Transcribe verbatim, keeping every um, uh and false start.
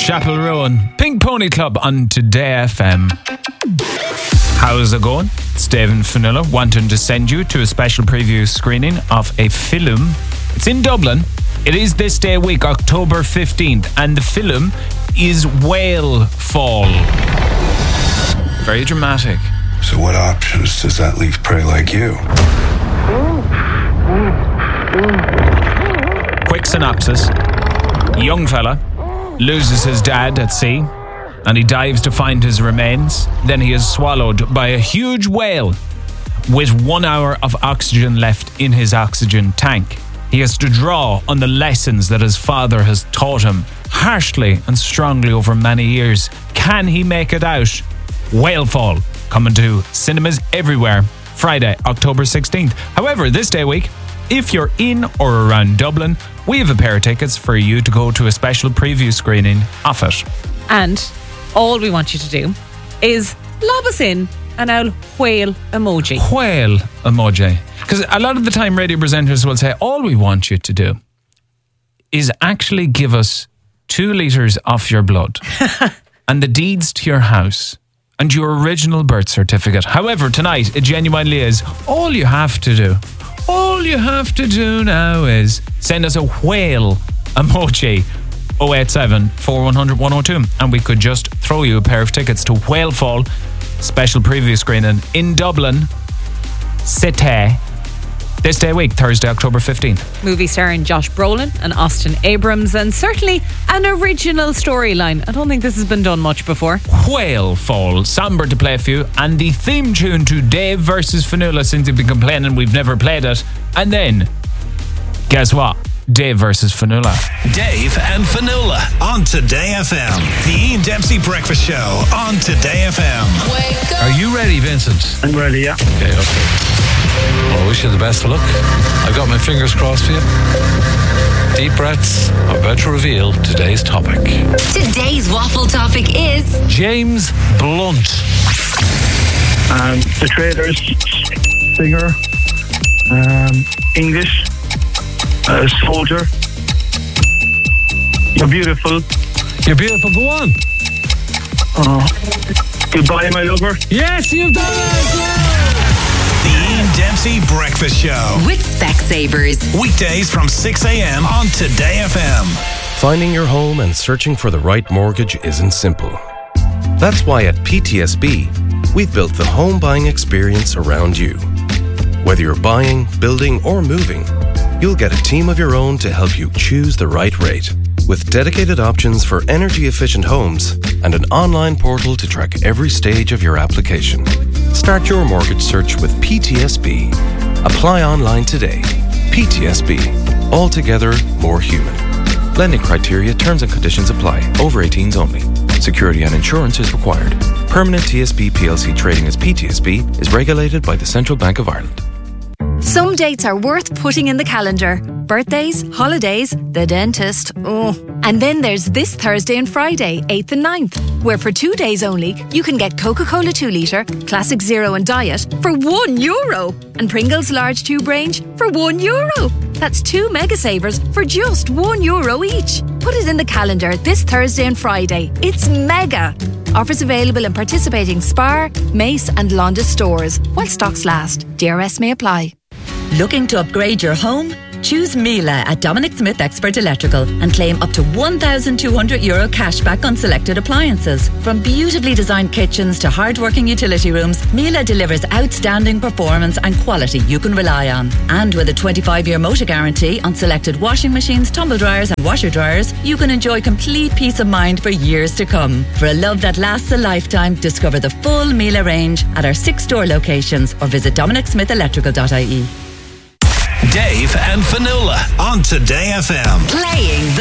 Chapel Rowan, Pink Pony Club on Today F M. How's it going? It's Dave and Fionnuala wanting to send you to a special preview screening of a film. It's in Dublin. It is this day week, October fifteenth, and the film is Whale Fall. Very dramatic. So what options does that leave prey like you? Quick synopsis. Young fella loses his dad at sea and he dives to find his remains. Then he is swallowed by a huge whale with one hour of oxygen left in his oxygen tank. He has to draw on the lessons that his father has taught him harshly and strongly over many years. Can he make it out? Whale Fall, coming to cinemas everywhere Friday, October sixteenth. However, this day week, if you're in or around Dublin, we have a pair of tickets for you to go to a special preview screening of it. And all we want you to do is lob us in an old whale emoji. Whale emoji. Because a lot of the time radio presenters will say, all we want you to do is actually give us two litres of your blood and the deeds to your house and your original birth certificate. However, tonight, it genuinely is all you have to do. All you have to do now is send us a whale emoji, oh eight seven, four one zero zero, one oh two, and we could just throw you a pair of tickets to Whale Fall, special preview screening in Dublin City, this day week, Thursday, October fifteenth. Movie starring Josh Brolin and Austin Abrams, and certainly an original storyline. I don't think this has been done much before. Whale Fall, somber to play for you, and the theme tune to Dave versus Fionnuala, since you've been complaining we've never played it. And then, guess what? Dave versus Fionnuala. Dave and Fionnuala on Today F M. The Ian Dempsey Breakfast Show on Today F M. Are you ready, Vincent? I'm ready, yeah. Okay, okay. Well, I wish you the best of luck. I've got my fingers crossed for you. Deep breaths are about to reveal today's topic. Today's waffle topic is James Blunt. Um, the Traders, singer, um, English, uh, soldier. You're beautiful. You're beautiful, go on. Uh, goodbye, my lover. Yes, you've done it! The Ian Dempsey Breakfast Show with Specsavers. Weekdays from six a.m. on Today F M. Finding your home and searching for the right mortgage isn't simple. That's why at P T S B, we've built the home buying experience around you. Whether you're buying, building, or moving, you'll get a team of your own to help you choose the right rate. With dedicated options for energy-efficient homes and an online portal to track every stage of your application. Start your mortgage search with P T S B. Apply online today. P T S B. Altogether more human. Lending criteria, terms and conditions apply. Over eighteens only. Security and insurance is required. Permanent T S B P L C trading as P T S B is regulated by the Central Bank of Ireland. Some dates are worth putting in the calendar. Birthdays, holidays, the dentist. Oh. And then there's this Thursday and Friday, eighth and ninth, where for two days only, you can get Coca-Cola two litre, Classic Zero and Diet for one euro. And Pringles Large Tube Range for one euro. That's two mega savers for just one euro each. Put it in the calendar this Thursday and Friday. It's mega. Offers available in participating Spar, Mace and Londis stores while stocks last. D R S may apply. Looking to upgrade your home? Choose Miele at Dominic Smith Expert Electrical and claim up to one thousand two hundred euro cash back on selected appliances. From beautifully designed kitchens to hard-working utility rooms, Miele delivers outstanding performance and quality you can rely on. And with a twenty-five year motor guarantee on selected washing machines, tumble dryers and washer dryers, you can enjoy complete peace of mind for years to come. For a love that lasts a lifetime, discover the full Miele range at our six store locations or visit dominic smith electrical dot I E. Dave and Fionnuala on Today F M. Playing